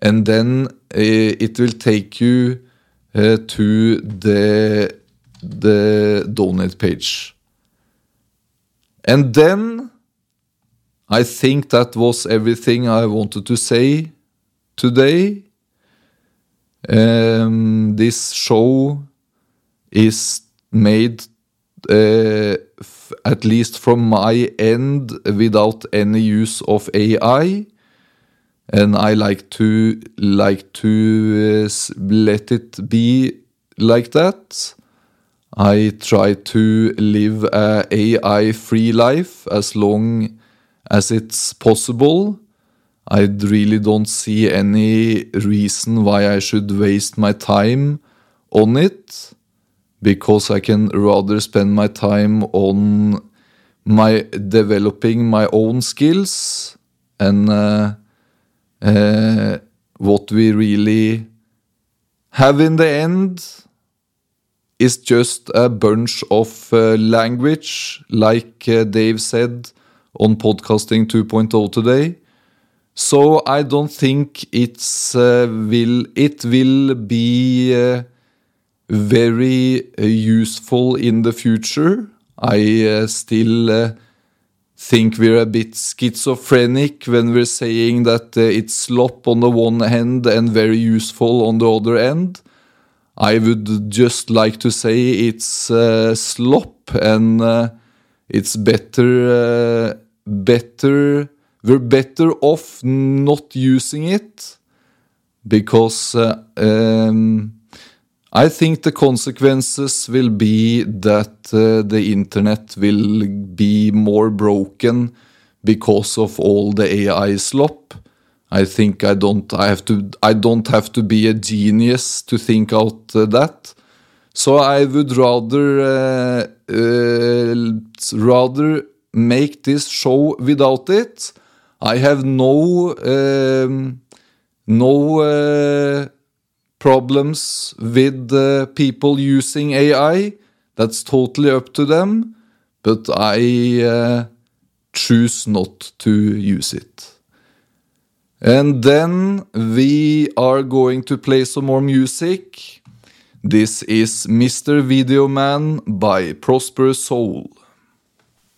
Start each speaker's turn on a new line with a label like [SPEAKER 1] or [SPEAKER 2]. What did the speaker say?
[SPEAKER 1] and then it will take you to the donate page. And then I think that was everything I wanted to say today. This show is made at least from my end without any use of AI, and I like to let it be like that. I try to live a AI-free life as long as it's possible. I really don't see any reason why I should waste my time on it, because I can rather spend my time on developing my own skills, and what we really have in the end is just a bunch of language, like Dave said on Podcasting 2.0 today. So I don't think it will be very useful in the future. I still think we're a bit schizophrenic when we're saying that it's slop on the one hand and very useful on the other end. I would just like to say it's slop, and it's better. We're better off not using it, because I think the consequences will be that the internet will be more broken because of all the AI slop. I think I don't have to be a genius to think out that. So I would rather make this show without it. I have no problems with people using AI. That's totally up to them, but I choose not to use it. And then we are going to play some more music. This is Mr. Video Man by Prosperous Soul.